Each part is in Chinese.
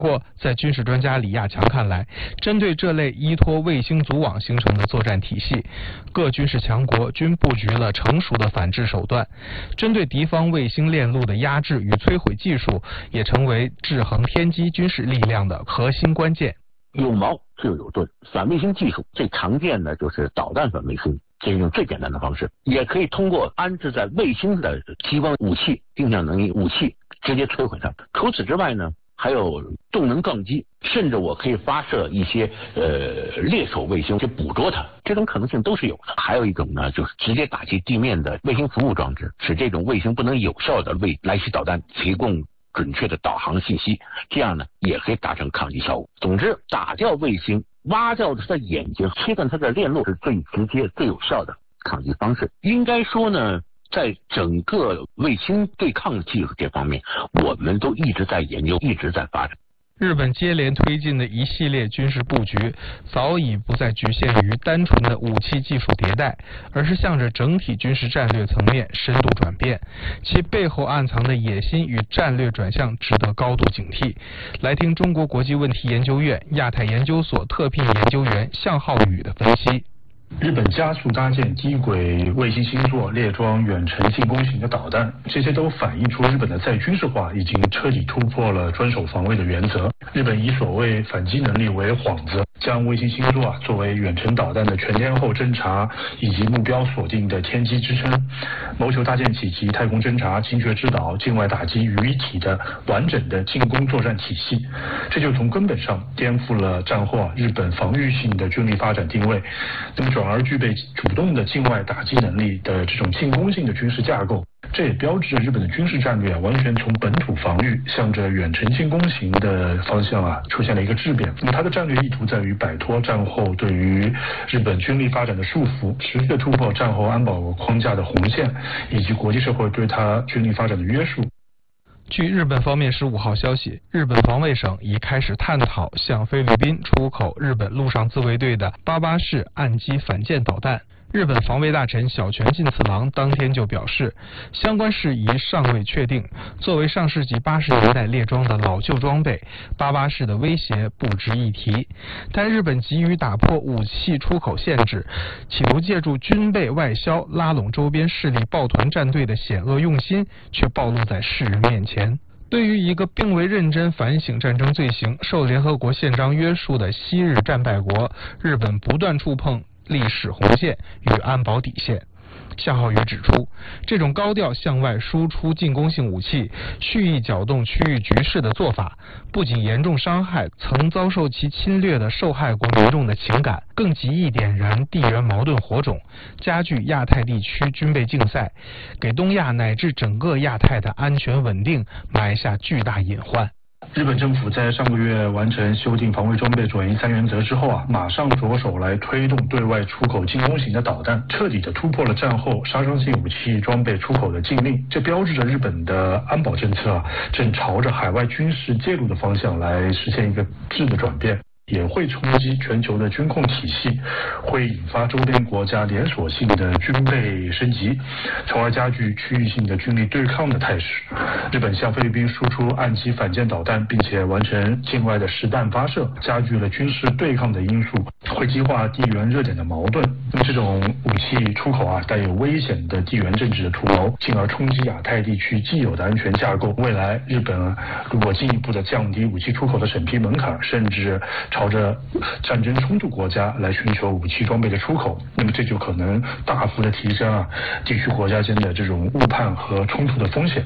不过，在军事专家李亚强看来，针对这类依托卫星组网形成的作战体系，各军事强国均布局了成熟的反制手段。针对敌方卫星链路的压制与摧毁技术，也成为制衡天基军事力量的核心关键。 有矛就有盾，反卫星技术最常见的就是导弹反卫星，这是用最简单的方式，也可以通过安置在卫星的激光武器、定向能力武器直接摧毁它。除此之外呢，还有动能撞击，甚至我可以发射一些猎手卫星去捕捉它，这种可能性都是有的。还有一种呢，就是直接打击地面的卫星服务装置，使这种卫星不能有效的为来袭导弹提供准确的导航信息，这样呢也可以达成抗击效果。总之，打掉卫星，挖掉它的眼睛，切断它的链路是最直接、最有效的抗击方式。应该说呢，在整个卫星对抗技术这方面，我们都一直在研究，一直在发展。 日本接连推进的一系列军事布局，早已不再局限于单纯的武器技术迭代，而是向着整体军事战略层面深度转变，其背后暗藏的野心与战略转向值得高度警惕。来听中国国际问题研究院亚太研究所特聘研究员向浩宇的分析。 日本加速搭建低轨卫星星座列装远程进攻型的导弹，这些都反映出日本的再军事化已经彻底突破了专守防卫的原则。日本以所谓反击能力为幌子，将卫星星座作为远程导弹的全天候侦察以及目标锁定的天基支撑，谋求搭建起集太空侦察、精确制导、境外打击于一体的完整的进攻作战体系。这就从根本上颠覆了战后日本防御性的军力发展定位，那么转而具备主动的境外打击能力的这种进攻性的军事架构。这也标志着日本的军事战略完全从本土防御向着远程进攻型的方向出现了一个质变。那么它的战略意图在于摆脱战后对于日本军力发展的束缚，持续的突破战后安保框架的红线，以及国际社会对它军力发展的约束。 据日本方面15号消息，日本防卫省已开始探讨向菲律宾出口日本陆上自卫队的88式岸基反舰导弹。日本防卫大臣小泉进次郎当天就表示，相关事宜尚未确定。作为上世纪80年代列装的老旧装备，88式的威胁不值一提。但日本急于打破武器出口限制，企图借助军备外销拉拢周边势力抱团战队的险恶用心，却暴露在世人面前。对于一个并未认真反省战争罪行、受联合国宪章约束的昔日战败国，日本不断触碰历史红线与安保底线。向浩宇指出，这种高调向外输出进攻性武器、蓄意搅动区域局势的做法，不仅严重伤害曾遭受其侵略的受害国民众的情感，更极易点燃地缘矛盾火种，加剧亚太地区军备竞赛，给东亚乃至整个亚太的安全稳定埋下巨大隐患。 日本政府在上个月完成修订防卫装备左营3原则之后马上着手来推动对外出口进攻型的导弹，彻底的突破了战后杀伤性武器装备出口的禁令。这标志着日本的安保政策正朝着海外军事介入的方向来实现一个质的转变，也会冲击全球的军控体系，会引发周边国家连锁性的军备升级，从而加剧区域性的军力对抗的态势。日本向菲律宾输出岸基反舰导弹，并且完成境外的实弹发射，加剧了军事对抗的因素，会激化地缘热点的矛盾。那么这种武器出口带有危险的地缘政治的图谋，进而冲击亚太地区既有的安全架构。未来日本如果进一步的降低武器出口的审批门槛，甚至朝着战争冲突国家来寻求武器装备的出口，那么这就可能大幅的提升地区国家间的这种误判和冲突的风险。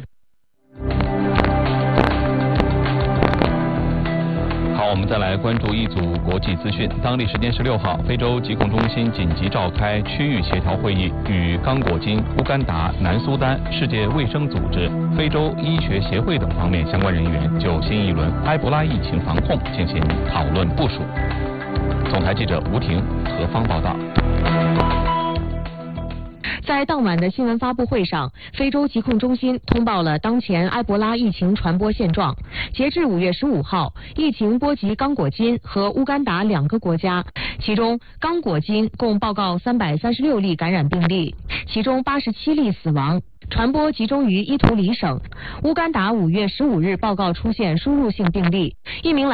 好，我们再来关注一组国际资讯。当地时间16号，非洲疾控中心紧急召开区域协调会议，与刚果金、乌干达、南苏丹、世界卫生组织、非洲医学协会等方面相关人员就新一轮埃博拉疫情防控进行讨论部署。总台记者吴婷、何方报道。 在当晚的新闻发布会上，非洲疾控中心通报了当前埃博拉疫情传播现状。截至5月15号，疫情波及刚果金和乌干达2个国家，其中刚果金共报告336例感染病例，其中87例死亡。 传播集中于伊图里省。乌干达5月15日报告出现输入性病例，一名